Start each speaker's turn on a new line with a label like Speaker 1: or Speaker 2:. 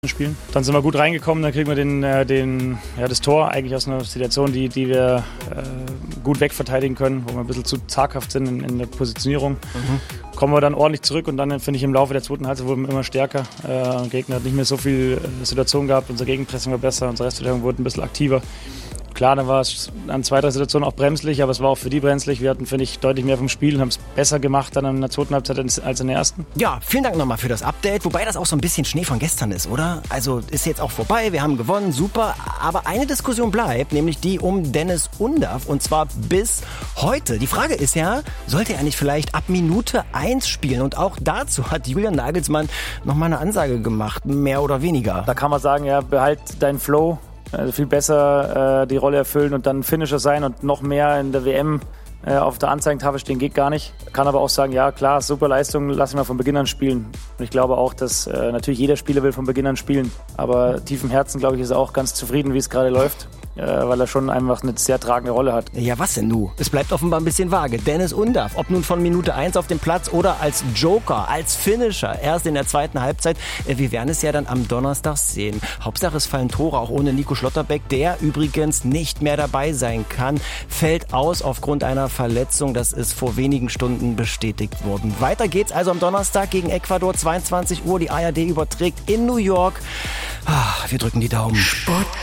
Speaker 1: spielen. Dann sind wir gut reingekommen, dann kriegen wir das Tor eigentlich aus einer Situation, die wir gut wegverteidigen können, wo wir ein bisschen zu zaghaft sind in der Positionierung. Kommen wir dann ordentlich zurück und dann finde ich im Laufe der zweiten Halbzeit wurden wir immer stärker. Der Gegner hat nicht mehr so viel Situationen gehabt, unser Gegenpressing war besser, unsere Restverteidigung wurde ein bisschen aktiver. Klar, dann war es an zweiter Situation auch bremslich, aber es war auch für die bremslich. Wir hatten, finde ich, deutlich mehr vom Spiel und haben es besser gemacht dann in der zweiten Halbzeit als in der ersten.
Speaker 2: Ja, vielen Dank nochmal für das Update, wobei das auch so ein bisschen Schnee von gestern ist, oder? Also ist jetzt auch vorbei, wir haben gewonnen, super, aber eine Diskussion bleibt, nämlich die um Dennis Undav und zwar bis heute. Die Frage ist ja, sollte er nicht vielleicht ab Minute 1 spielen? Und auch dazu hat Julian Nagelsmann nochmal eine Ansage gemacht, mehr oder weniger.
Speaker 1: Da kann man sagen, ja, behalt deinen Flow. Also viel besser die Rolle erfüllen und dann Finisher sein und noch mehr in der WM auf der Anzeigentafel stehen geht gar nicht. Kann aber auch sagen, ja klar, super Leistung, lass ihn mal von Beginn an spielen. Und ich glaube auch, dass natürlich jeder Spieler will von Beginn an spielen. Aber tief im Herzen, glaube ich, ist er auch ganz zufrieden, wie es gerade läuft. Weil er schon einfach eine sehr tragende Rolle hat.
Speaker 2: Ja, was denn nun? Es bleibt offenbar ein bisschen vage. Dennis Undav, ob nun von Minute 1 auf dem Platz oder als Joker, als Finisher, erst in der zweiten Halbzeit. Wir werden es ja dann am Donnerstag sehen. Hauptsache es fallen Tore, auch ohne Nico Schlotterbeck, der übrigens nicht mehr dabei sein kann. Fällt aus aufgrund einer Verletzung. Das ist vor wenigen Stunden bestätigt worden. Weiter geht's also am Donnerstag gegen Ecuador, 22 Uhr. Die ARD überträgt in New York. Wir drücken die Daumen.